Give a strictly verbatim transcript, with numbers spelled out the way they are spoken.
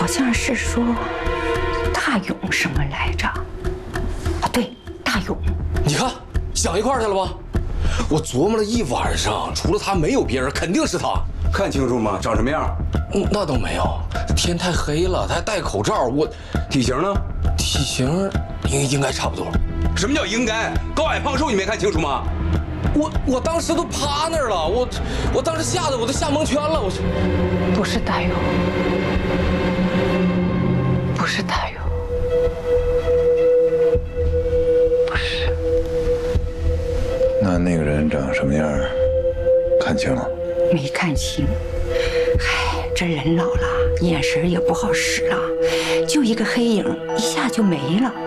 好像是说大勇什么来着？啊，对，大勇。 你看，想一块儿去了吧？我琢磨了一晚上，除了他没有别人，肯定是他。 看清楚吗？长什么样？ 嗯，那倒没有，天太黑了，他还戴口罩。我体型呢？ 体型应应该差不多。 什么叫应该？高矮胖瘦你没看清楚吗？ 我我当时都趴那儿了，我我当时吓得我都吓蒙圈了。我不是大勇，不是大勇，不是。 那那个人长什么样？看清了？ 没看清。嗨，这人老了，眼神也不好使了，就一个黑影，一下就没了。